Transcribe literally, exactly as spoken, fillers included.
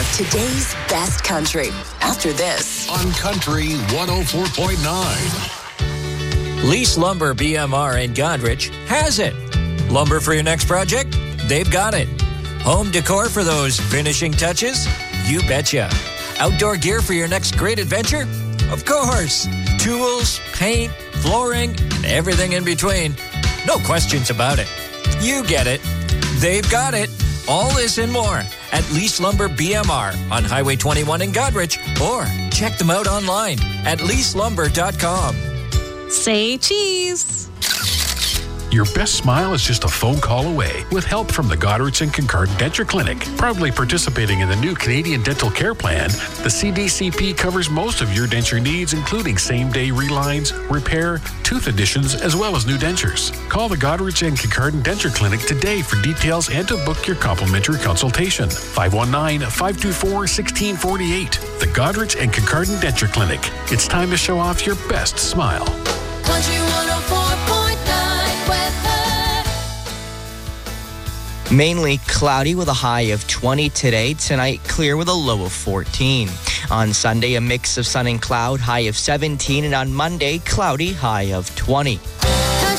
of today's best country after this. On Country one oh four point nine. Lease Lumber B M R in Godrich has it. Lumber for your next project? They've got it. Home decor for those finishing touches? You betcha. Outdoor gear for your next great adventure? Of course. Tools, paint, flooring, and everything in between. No questions about it. You get it. They've got it. All this and more at Lease Lumber B M R on Highway twenty-one in Godrich, or check them out online at lease lumber dot com. Say cheese. Your best smile is just a phone call away with help from the Goderich and Kincardine Denture Clinic. Proudly participating in the new Canadian Dental Care Plan, the C D C P covers most of your denture needs, including same-day relines, repair, tooth additions, as well as new dentures. Call the Goderich and Kincardine Denture Clinic today for details and to book your complimentary consultation. five one nine, five two four, one six four eight. The Goderich and Kincardine Denture Clinic. It's time to show off your best smile. Country one oh four point nine weather. Mainly cloudy with a high of twenty today. Tonight, clear with a low of fourteen. On Sunday, a mix of sun and cloud, high of seventeen. And on Monday, cloudy, high of twenty.